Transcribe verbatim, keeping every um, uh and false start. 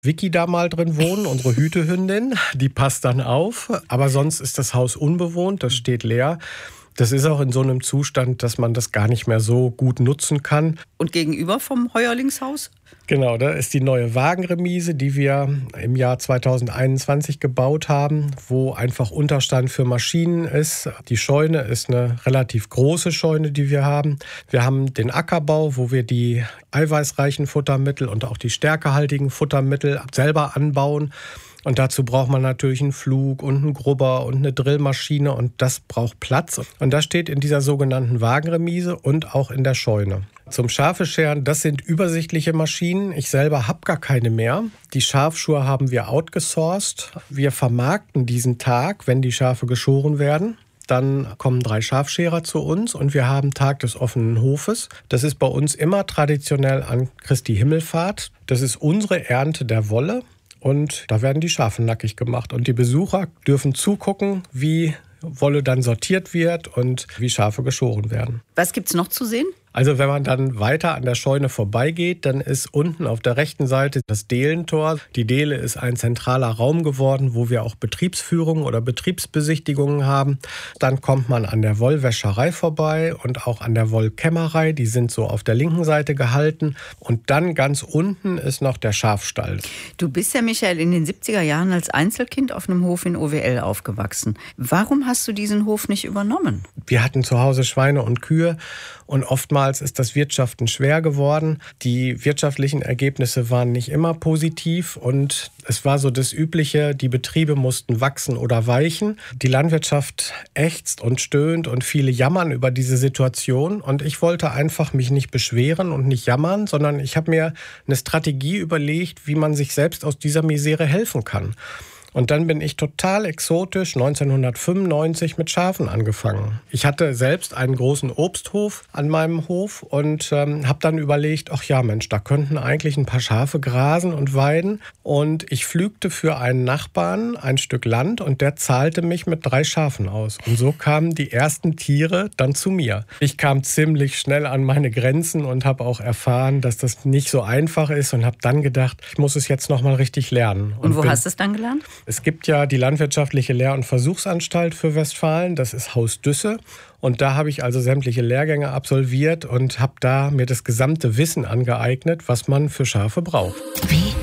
Vicky da mal drin wohnen, unsere Hütehündin. Die passt dann auf. Aber sonst ist das Haus unbewohnt, das steht leer. Das ist auch in so einem Zustand, dass man das gar nicht mehr so gut nutzen kann. Und gegenüber vom Heuerlingshaus? Genau, da ist die neue Wagenremise, die wir im Jahr zweitausendeinundzwanzig gebaut haben, wo einfach Unterstand für Maschinen ist. Die Scheune ist eine relativ große Scheune, die wir haben. Wir haben den Ackerbau, wo wir die eiweißreichen Futtermittel und auch die stärkehaltigen Futtermittel selber anbauen. Und dazu braucht man natürlich einen Flug und einen Grubber und eine Drillmaschine und das braucht Platz. Und das steht in dieser sogenannten Wagenremise und auch in der Scheune. Zum Schafescheren, das sind übersichtliche Maschinen. Ich selber habe gar keine mehr. Die Schafschuhe haben wir outgesourced. Wir vermarkten diesen Tag, wenn die Schafe geschoren werden. Dann kommen drei Schafscherer zu uns und wir haben Tag des offenen Hofes. Das ist bei uns immer traditionell an Christi Himmelfahrt. Das ist unsere Ernte der Wolle. Und da werden die Schafe nackig gemacht. Und die Besucher dürfen zugucken, wie Wolle dann sortiert wird und wie Schafe geschoren werden. Was gibt's noch zu sehen? Also wenn man dann weiter an der Scheune vorbeigeht, dann ist unten auf der rechten Seite das Dehlentor. Die Dehle ist ein zentraler Raum geworden, wo wir auch Betriebsführungen oder Betriebsbesichtigungen haben. Dann kommt man an der Wollwäscherei vorbei und auch an der Wollkämmerei. Die sind so auf der linken Seite gehalten. Und dann ganz unten ist noch der Schafstall. Du bist ja, Michael, in den siebziger Jahren als Einzelkind auf einem Hof in O W L aufgewachsen. Warum hast du diesen Hof nicht übernommen? Wir hatten zu Hause Schweine und Kühe. Und oftmals ist das Wirtschaften schwer geworden. Die wirtschaftlichen Ergebnisse waren nicht immer positiv und es war so das Übliche, die Betriebe mussten wachsen oder weichen. Die Landwirtschaft ächzt und stöhnt und viele jammern über diese Situation. Und ich wollte einfach mich nicht beschweren und nicht jammern, sondern ich habe mir eine Strategie überlegt, wie man sich selbst aus dieser Misere helfen kann. Und dann bin ich total exotisch neunzehnhundertfünfundneunzig mit Schafen angefangen. Ich hatte selbst einen großen Obsthof an meinem Hof und ähm, habe dann überlegt, ach ja Mensch, da könnten eigentlich ein paar Schafe grasen und weiden. Und ich pflügte für einen Nachbarn ein Stück Land und der zahlte mich mit drei Schafen aus. Und so kamen die ersten Tiere dann zu mir. Ich kam ziemlich schnell an meine Grenzen und habe auch erfahren, dass das nicht so einfach ist und habe dann gedacht, ich muss es jetzt noch mal richtig lernen. Und, und wo bin, hast du es dann gelernt? Es gibt ja die Landwirtschaftliche Lehr- und Versuchsanstalt für Westfalen, das ist Haus Düsse. Und da habe ich also sämtliche Lehrgänge absolviert und habe da mir das gesamte Wissen angeeignet, was man für Schafe braucht. W